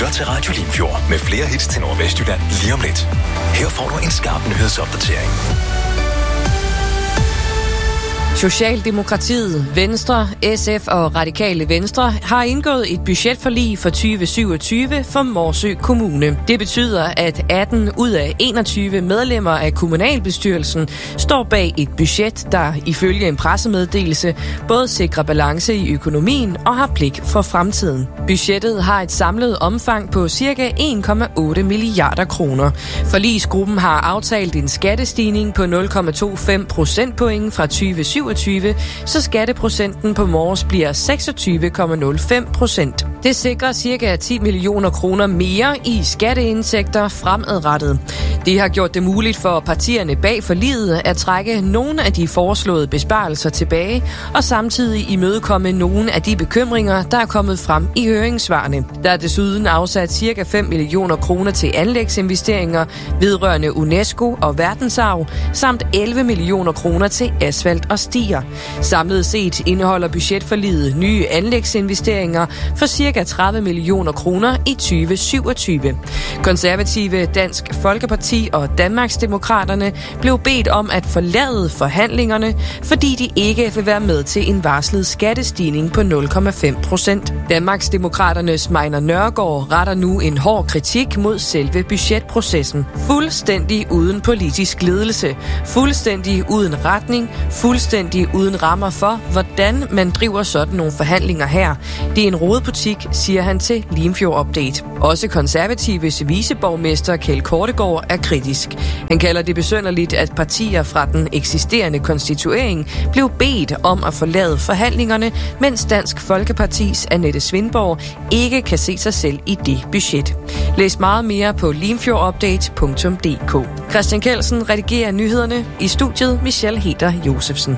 lytter til Radio Limfjord med flere hits til Nordvestjylland lige om lidt. Her får du en skarp nyhedsopdatering. Socialdemokratiet, Venstre, SF og Radikale Venstre har indgået et budgetforlig for 2027 for Morsø Kommune. Det betyder, at 18 ud af 21 medlemmer af kommunalbestyrelsen står bag et budget, der ifølge en pressemeddelelse både sikrer balance i økonomien og har blik for fremtiden. Budgettet har et samlet omfang på ca. 1,8 milliarder kroner. Forligsgruppen har aftalt en skattestigning på 0,25 procentpoint fra 2027, så skatteprocenten på Mors bliver 26,05%. Det sikrer ca. 10 millioner kroner mere i skatteindtægter fremadrettet. Det har gjort det muligt for partierne bag forliget at trække nogle af de foreslåede besparelser tilbage og samtidig imødekomme nogle af de bekymringer, der er kommet frem i høringssvarene. Der er desuden afsat ca. 5 millioner kroner til anlægsinvesteringer vedrørende UNESCO og verdensarv, samt 11 millioner kroner til asfalt og stier. Samlet set indeholder budgetforliget nye anlægsinvesteringer for ca. 30 millioner kroner i 2027. Konservative, Dansk Folkeparti og Danmarksdemokraterne blev bedt om at forlade forhandlingerne, fordi de ikke vil være med til en varslet skattestigning på 0,5%. Danmarksdemokraternes Majner Nørgaard retter nu en hård kritik mod selve budgetprocessen. Fuldstændig uden politisk ledelse, fuldstændig uden retning, fuldstændig uden rammer for, hvordan man driver sådan nogle forhandlinger her. Det er en rodebutik, siger han til Limfjord Update. Også Konservatives viceborgmester Kjeld Kortegaard er kritisk. Han kalder det besynderligt, at partier fra den eksisterende konstituering blev bedt om at forlade forhandlingerne, mens Dansk Folkepartis Annette Svindborg ikke kan se sig selv i det budget. Læs meget mere på limfjordupdate.dk. Christian Kelsen redigerer nyhederne. I studiet Michelle Heter Josefsen.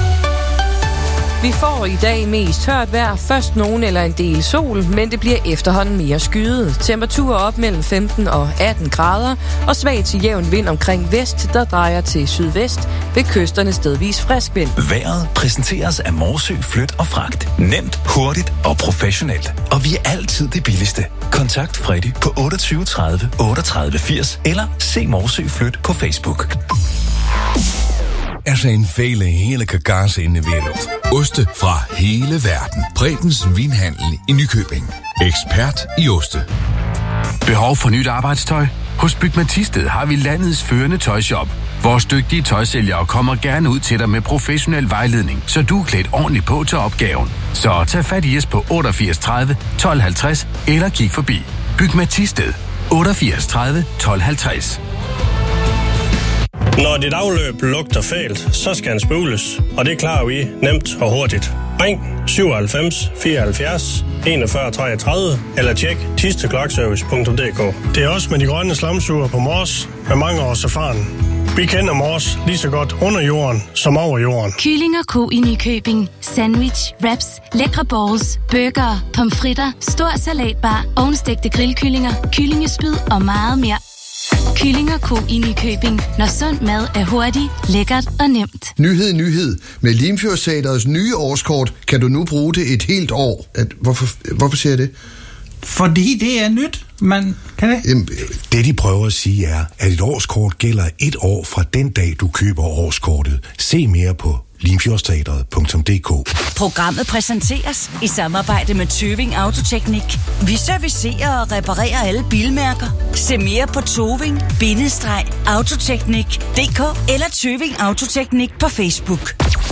Vi får i dag mest tørt vejr, først nogen eller en del sol, men det bliver efterhånden mere skyet. Temperaturer op mellem 15 og 18 grader, og svag til jævn vind omkring vest, der drejer til sydvest, ved kysterne stedvis frisk vind. Vejret præsenteres af Morsø Flyt og Fragt. Nemt, hurtigt og professionelt. Og vi er altid det billigste. Kontakt Freddy på 28 30 38 80 eller se Morsø Flyt på Facebook. Er zijn vele heerlijke kazen in de wereld. Oste fra hele verden. Bredens Vinhandel i Nykøbing. Ekspert i oste. Behov for nyt arbejdstøj? Hos Bygma Thisted har vi landets førende tøjshop. Vores dygtige tøjsælgere kommer gerne ud til dig med professionel vejledning, så du er klædt ordentligt på til opgaven. Så tag fat i os på 88 30 12 50 eller kig forbi. Bygma Thisted 88 30 12 50. Når dit afløb lugter fælt, så skal den spøles, og det klarer vi nemt og hurtigt. Ring 97 74 41 33 eller tjek thistedkloakservice.dk. Det er også med de grønne slamsuger på Mors med mange års erfaring. Vi kender Mors lige så godt under jorden som over jorden. Kylling og ko i Nykøbing. Sandwich, wraps, lækre balls, burger, pomfritter, stor salatbar, ovnstegte grillkyllinger, kyllingespyd og meget mere. Kylling og ko i Nykøbing. Når sund mad er hurtigt, lækkert og nemt. Nyhed. Med Limfjordteatrets nye årskort kan du nu bruge det et helt år. Hvorfor siger jeg det? Fordi det er nyt. Man kan det? Jamen, det de prøver at sige er, at et årskort gælder et år fra den dag, du køber årskortet. Se mere på limfjordteatret.dk. Programmet præsenteres i samarbejde med Tøving Autoteknik. Vi servicerer og reparerer alle bilmærker. Se mere på Tøving-Autoteknik.dk eller Tøving Autoteknik på Facebook.